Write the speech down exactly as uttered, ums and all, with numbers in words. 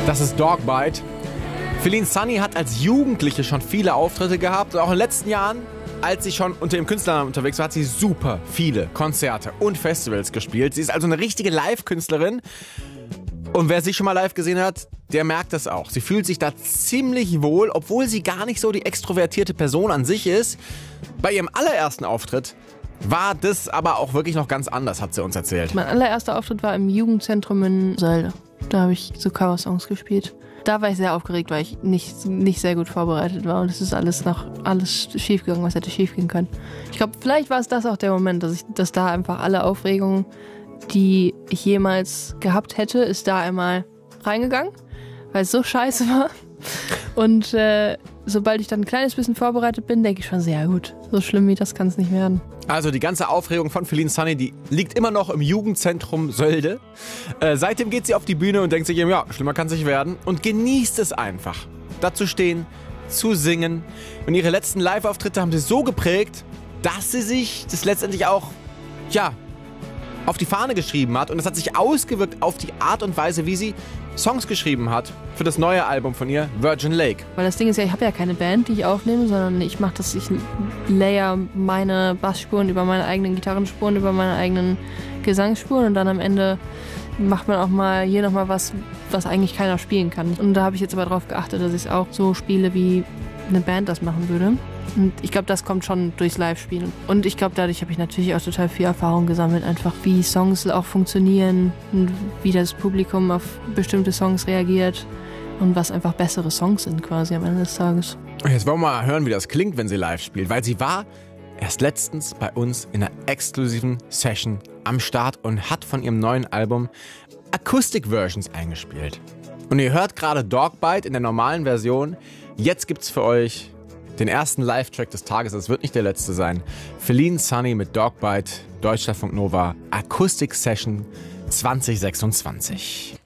Das ist Dogbite. Feline Sunny hat als Jugendliche schon viele Auftritte gehabt. Und auch in den letzten Jahren, als sie schon unter dem Künstlernamen unterwegs war, hat sie super viele Konzerte und Festivals gespielt. Sie ist also eine richtige Live-Künstlerin. Und wer sie schon mal live gesehen hat, der merkt das auch. Sie fühlt sich da ziemlich wohl, obwohl sie gar nicht so die extrovertierte Person an sich ist. Bei ihrem allerersten Auftritt war das aber auch wirklich noch ganz anders, hat sie uns erzählt. Mein allererster Auftritt war im Jugendzentrum in Sölde. Da habe ich so Coversongs gespielt. Da war ich sehr aufgeregt, weil ich nicht, nicht sehr gut vorbereitet war. Und es ist alles noch alles schiefgegangen, was hätte schiefgehen können. Ich glaube, vielleicht war es das auch der Moment, dass, ich, dass da einfach alle Aufregungen, die ich jemals gehabt hätte, ist da einmal reingegangen, weil es so scheiße war. Und äh, sobald ich dann ein kleines bisschen vorbereitet bin, denke ich schon sehr gut. So schlimm wie das kann es nicht werden. Also die ganze Aufregung von Feline Sunny, die liegt immer noch im Jugendzentrum Sölde. Äh, seitdem geht sie auf die Bühne und denkt sich eben, ja, schlimmer kann es nicht werden. Und genießt es einfach, da zu stehen, zu singen. Und ihre letzten Live-Auftritte haben sie so geprägt, dass sie sich das letztendlich auch, ja, auf die Fahne geschrieben hat. Und das hat sich ausgewirkt auf die Art und Weise, wie sie Songs geschrieben hat für das neue Album von ihr, Virgin Lake. Weil das Ding ist ja, ich habe ja keine Band, die ich aufnehme, sondern ich mache das, ich layer meine Bassspuren über meine eigenen Gitarrenspuren, über meine eigenen Gesangsspuren und dann am Ende macht man auch mal hier nochmal was, was eigentlich keiner spielen kann. Und da habe ich jetzt aber darauf geachtet, dass ich es auch so spiele, wie eine Band das machen würde. Und ich glaube, das kommt schon durchs Live-Spielen. Und ich glaube, dadurch habe ich natürlich auch total viel Erfahrung gesammelt, einfach wie Songs auch funktionieren und wie das Publikum auf bestimmte Songs reagiert und was einfach bessere Songs sind quasi am Ende des Tages. Jetzt wollen wir mal hören, wie das klingt, wenn sie live spielt, weil sie war erst letztens bei uns in einer exklusiven Session am Start und hat von ihrem neuen Album Acoustic-Versions eingespielt. Und ihr hört gerade Dogbite in der normalen Version. Jetzt gibt's für euch den ersten Live-Track des Tages, es wird nicht der letzte sein. Feline Sunny mit Dogbite, Deutschlandfunk Nova, Akustik Session zwanzig sechsundzwanzig.